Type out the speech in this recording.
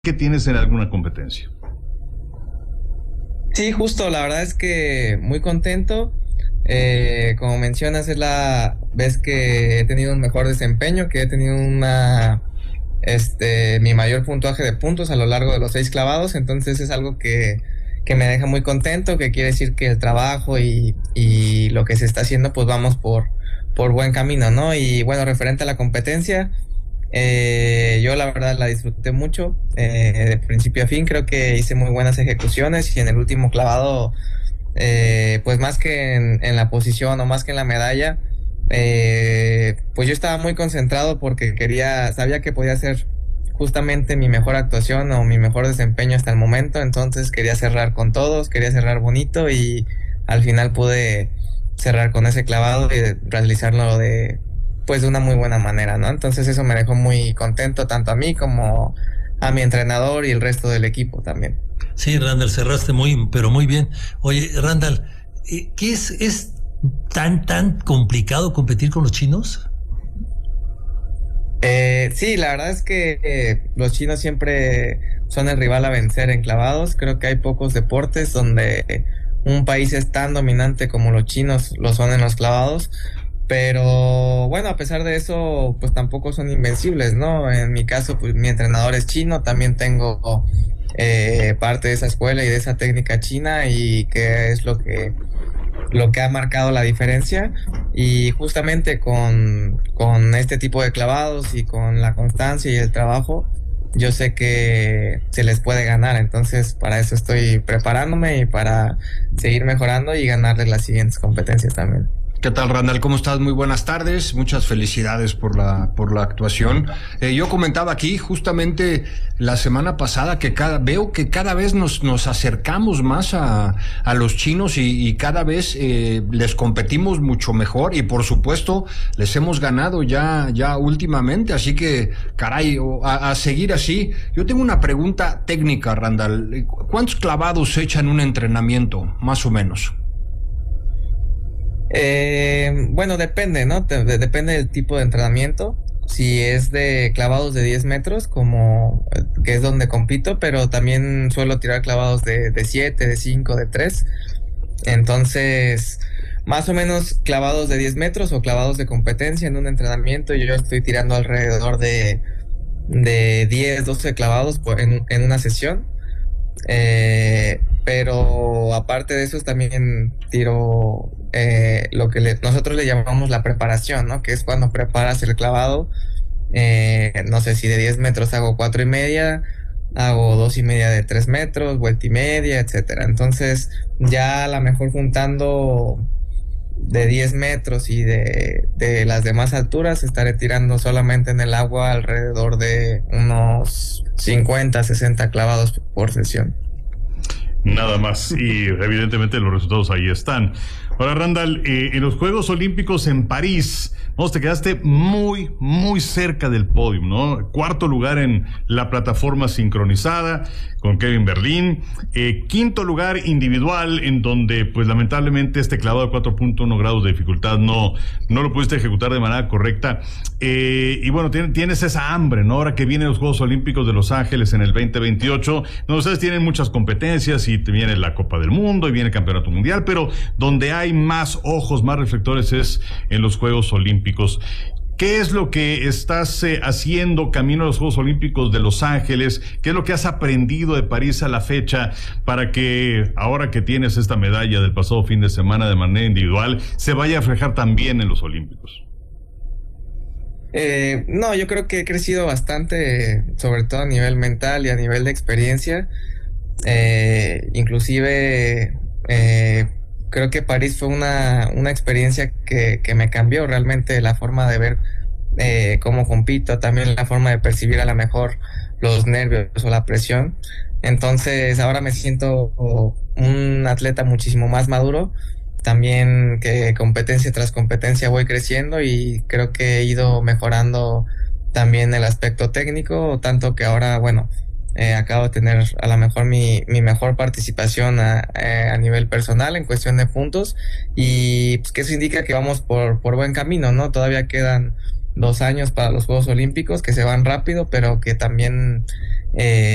que tienes en alguna competencia. Sí, justo, la verdad es que muy contento. Como mencionas, es la vez que he tenido un mejor desempeño, que he tenido mi mayor puntuaje de puntos a lo largo de los 6 clavados. Entonces es algo que me deja muy contento, que quiere decir que el trabajo y lo que se está haciendo, pues vamos por buen camino, ¿no? Y bueno, referente a la competencia, yo la verdad la disfruté mucho, de principio a fin. Creo que hice muy buenas ejecuciones y en el último clavado, pues más que en la posición o más que en la medalla, pues yo estaba muy concentrado porque sabía que podía ser justamente mi mejor actuación o mi mejor desempeño hasta el momento. Entonces quería cerrar con todos, quería cerrar bonito y al final pude cerrar con ese clavado y realizarlo de una muy buena manera, ¿no? Entonces eso me dejó muy contento, tanto a mí como a mi entrenador y el resto del equipo también. Sí, Randall, cerraste pero muy bien. Oye, Randall, ¿qué es tan complicado competir con los chinos? Sí, la verdad es que los chinos siempre son el rival a vencer en clavados. Creo que hay pocos deportes donde un país es tan dominante como los chinos lo son en los clavados. Pero bueno, a pesar de eso, pues tampoco son invencibles, ¿no? En mi caso, pues mi entrenador es chino, también tengo parte de esa escuela y de esa técnica china, y que es lo que ha marcado la diferencia. Y justamente con este tipo de clavados y con la constancia y el trabajo, yo sé que se les puede ganar. Entonces para eso estoy preparándome y para seguir mejorando y ganarles las siguientes competencias también. ¿Qué tal, Randall? ¿Cómo estás? Muy buenas tardes. Muchas felicidades por la actuación. Yo comentaba aquí justamente la semana pasada que veo que cada vez nos acercamos más a los chinos y cada vez les competimos mucho mejor, y por supuesto les hemos ganado ya últimamente. Así que, caray, a seguir así. Yo tengo una pregunta técnica, Randall. ¿Cuántos clavados se echan en un entrenamiento, más o menos? Bueno, depende, ¿no? Depende del tipo de entrenamiento. Si es de clavados de 10 metros, que es donde compito, pero también suelo tirar clavados de 7, de 5, de 3. Entonces, más o menos clavados de 10 metros o clavados de competencia en un entrenamiento, yo estoy tirando alrededor de 10, 12 clavados en una sesión. Pero aparte de eso también tiro lo que nosotros le llamamos la preparación, ¿no? Que es cuando preparas el clavado. No sé, si de 10 metros hago 4.5, hago 2.5 de 3 metros, vuelta y media, etcétera. Entonces ya a lo mejor juntando de 10 metros y de las demás alturas, estaré tirando solamente en el agua alrededor de unos 50, 60 clavados por sesión. Nada más, y evidentemente los resultados ahí están. Ahora, Randall, en los Juegos Olímpicos en París, te quedaste muy, muy cerca del podio, ¿no? Cuarto lugar en la plataforma sincronizada con Kevin Berlín. Quinto lugar individual, en donde, pues, lamentablemente este clavado de 4.1 grados de dificultad no lo pudiste ejecutar de manera correcta. Y bueno, tienes esa hambre, ¿no? Ahora que vienen los Juegos Olímpicos de Los Ángeles en el 2028, no, ustedes tienen muchas competencias y viene la Copa del Mundo y viene el Campeonato Mundial, pero donde hay más ojos, más reflectores es en los Juegos Olímpicos. ¿Qué es lo que estás haciendo camino a los Juegos Olímpicos de Los Ángeles? ¿Qué es lo que has aprendido de París a la fecha para que ahora que tienes esta medalla del pasado fin de semana de manera individual se vaya a reflejar también en los Olímpicos? No, yo creo que he crecido bastante, sobre todo a nivel mental y a nivel de experiencia. Inclusive creo que París fue una experiencia que me cambió realmente la forma de ver cómo compito, también la forma de percibir a lo mejor los nervios o la presión. Entonces ahora me siento un atleta muchísimo más maduro, también que competencia tras competencia voy creciendo, y creo que he ido mejorando también el aspecto técnico, tanto que ahora, bueno, acabo de tener a lo mejor mi mejor participación a nivel personal en cuestión de puntos, y pues que eso indica que vamos por buen camino, ¿no? Todavía quedan 2 años para los Juegos Olímpicos, que se van rápido, pero que también